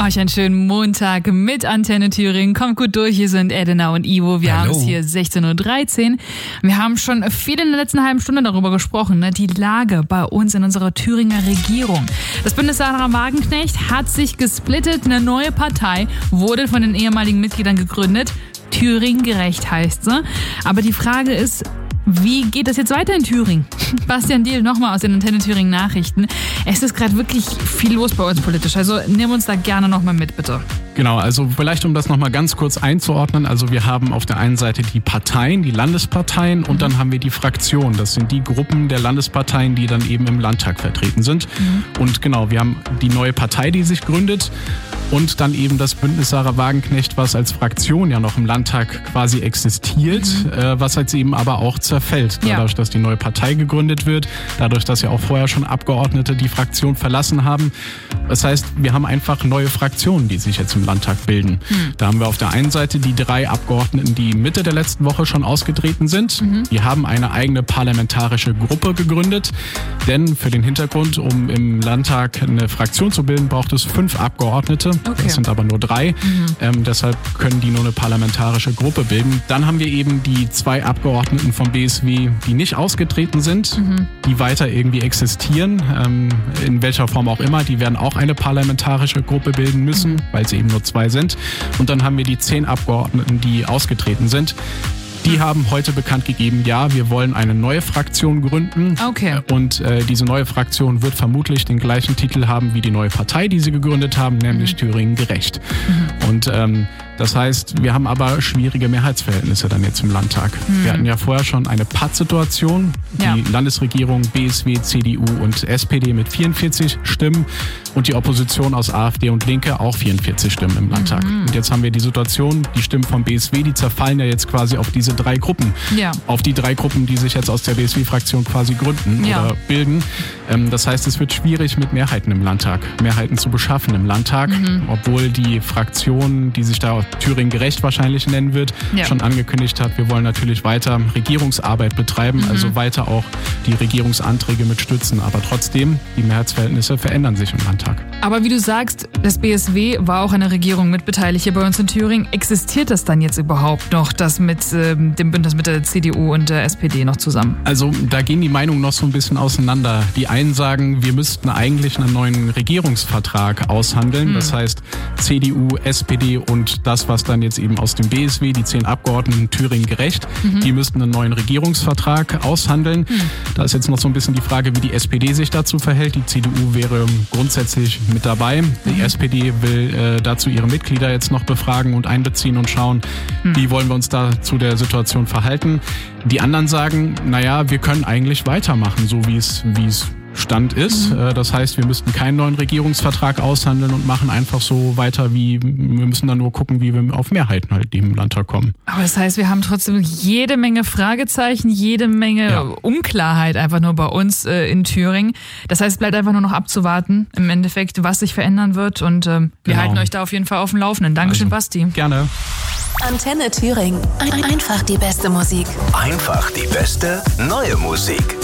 Euch einen schönen Montag mit Antenne Thüringen. Kommt gut durch, hier sind Edina und Ivo. Wir haben es hier 16.13 Uhr. Wir haben schon viel in der letzten halben Stunde darüber gesprochen, ne? Die Lage bei uns in unserer Thüringer Regierung. Das Bündnis Sarah Wagenknecht hat sich gesplittet. Eine neue Partei wurde von den ehemaligen Mitgliedern gegründet. Thüringen gerecht heißt sie. Aber die Frage ist, wie geht das jetzt weiter in Thüringen? Bastian Diehl nochmal aus den Antenne Thüringen Nachrichten. Es ist gerade wirklich viel los bei uns politisch. Also nimm uns da gerne nochmal mit, bitte. Genau, also vielleicht um das nochmal ganz kurz einzuordnen. Also wir haben auf der einen Seite die Parteien, die Landesparteien und dann haben wir die Fraktionen. Das sind die Gruppen der Landesparteien, die dann eben im Landtag vertreten sind. Und genau, wir haben die neue Partei, die sich gründet und dann eben das Bündnis Sarah Wagenknecht, was als Fraktion ja noch im Landtag quasi existiert, was jetzt eben aber auch zerfällt. Dadurch, dass die neue Partei gegründet wird, dadurch, dass ja auch vorher schon Abgeordnete die Fraktion verlassen haben. Das heißt, wir haben einfach neue Fraktionen, die sich jetzt im Landtag bilden. Da haben wir auf der einen Seite die 3 Abgeordneten, die Mitte der letzten Woche schon ausgetreten sind. Die haben eine eigene parlamentarische Gruppe gegründet, denn für den Hintergrund, um im Landtag eine Fraktion zu bilden, braucht es 5 Abgeordnete. Okay. Das sind aber nur 3. Deshalb können die nur eine parlamentarische Gruppe bilden. Dann haben wir eben die 2 Abgeordneten vom BSW, die nicht ausgetreten sind, die weiter irgendwie existieren, in welcher Form auch immer. Die werden auch eine parlamentarische Gruppe bilden müssen, weil es eben nur 2 sind. Und dann haben wir die 10 Abgeordneten, die ausgetreten sind. Die haben heute bekannt gegeben, ja, wir wollen eine neue Fraktion gründen. Okay. Und diese neue Fraktion wird vermutlich den gleichen Titel haben wie die neue Partei, die sie gegründet haben, nämlich Thüringen gerecht. Und das heißt, wir haben aber schwierige Mehrheitsverhältnisse dann jetzt im Landtag. Wir hatten ja vorher schon eine Pattsituation. Die Landesregierung, BSW, CDU und SPD mit 44 Stimmen und die Opposition aus AfD und Linke auch 44 Stimmen im Landtag. Und jetzt haben wir die Situation, die Stimmen vom BSW, die zerfallen ja jetzt quasi auf diese 3 Gruppen. Auf die 3 Gruppen, die sich jetzt aus der BSW-Fraktion quasi gründen oder bilden. Das heißt, es wird schwierig mit Mehrheiten im Landtag, Mehrheiten zu beschaffen im Landtag, obwohl die Fraktion, die sich da Thüringen gerecht wahrscheinlich nennen wird, schon angekündigt hat, wir wollen natürlich weiter Regierungsarbeit betreiben, also weiter auch die Regierungsanträge mit stützen. Aber trotzdem, die Mehrheitsverhältnisse verändern sich im Landtag. Aber wie du sagst, das BSW war auch eine Regierung mitbeteiligt hier bei uns in Thüringen. Existiert das dann jetzt überhaupt noch, das mit dem Bündnis mit der CDU und der SPD noch zusammen? Also da gehen die Meinungen noch so ein bisschen auseinander. Die einen sagen, wir müssten eigentlich einen neuen Regierungsvertrag aushandeln. Das heißt, CDU, SPD und das, was dann jetzt eben aus dem BSW, die 10 Abgeordneten Thüringen gerecht, die müssten einen neuen Regierungsvertrag aushandeln. Da ist jetzt noch so ein bisschen die Frage, wie die SPD sich dazu verhält. Die CDU wäre grundsätzlich mit dabei. Die SPD will dazu ihre Mitglieder jetzt noch befragen und einbeziehen und schauen, wie wollen wir uns da zu der Situation verhalten. Die anderen sagen, naja, wir können eigentlich weitermachen, so wie es Stand ist. Das heißt, wir müssten keinen neuen Regierungsvertrag aushandeln und machen einfach so weiter, wir müssen dann nur gucken, wie wir auf Mehrheiten halt im Landtag kommen. Aber das heißt, wir haben trotzdem jede Menge Fragezeichen, jede Menge Unklarheit einfach nur bei uns in Thüringen. Das heißt, es bleibt einfach nur noch abzuwarten, im Endeffekt, was sich verändern wird und wir halten euch da auf jeden Fall auf dem Laufenden. Dankeschön, Basti. Gerne. Antenne Thüringen. Einfach die beste Musik. Einfach die beste neue Musik.